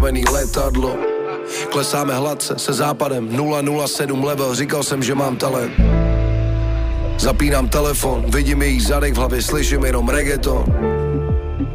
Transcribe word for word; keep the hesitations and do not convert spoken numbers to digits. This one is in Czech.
červený letadlo. Klesáme hladce se západem nula nula sedm level. Říkal jsem, že mám talent. Zapínám telefon, vidím jejich zadek v hlavě, slyším jenom reggaeton.